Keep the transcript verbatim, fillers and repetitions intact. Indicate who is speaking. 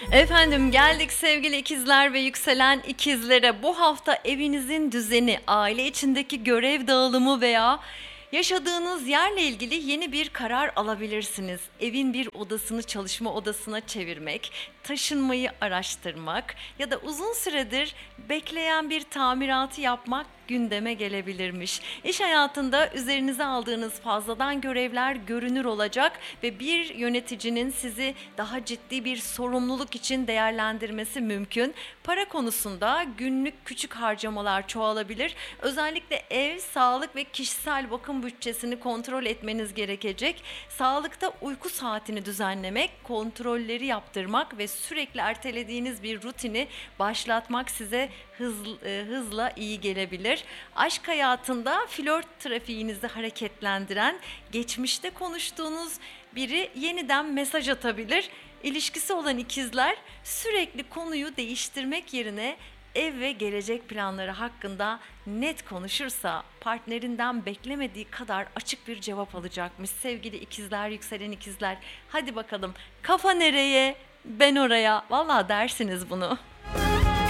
Speaker 1: Efendim geldik sevgili ikizler ve yükselen ikizlere. Bu hafta evinizin düzeni, aile içindeki görev dağılımı veya yaşadığınız yerle ilgili yeni bir karar alabilirsiniz. Evin bir odasını çalışma odasına çevirmek, taşınmayı araştırmak ya da uzun süredir bekleyen bir tamiratı yapmak gündeme gelebilirmiş. İş hayatında üzerinize aldığınız fazladan görevler görünür olacak ve bir yöneticinin sizi daha ciddi bir sorumluluk için değerlendirmesi mümkün. Para konusunda günlük küçük harcamalar çoğalabilir. Özellikle ev, sağlık ve kişisel bakım bütçesini kontrol etmeniz gerekecek. Sağlıkta uyku saatini düzenlemek, kontrolleri yaptırmak ve sürekli ertelediğiniz bir rutini başlatmak size hız, e, hızla iyi gelebilir. Aşk hayatında flört trafiğinizi hareketlendiren, geçmişte konuştuğunuz biri yeniden mesaj atabilir. İlişkisi olan ikizler sürekli konuyu değiştirmek yerine ev ve gelecek planları hakkında net konuşursa partnerinden beklemediği kadar açık bir cevap alacakmış. Sevgili ikizler, yükselen ikizler, hadi bakalım, kafa nereye, ben oraya. Vallahi dersiniz bunu.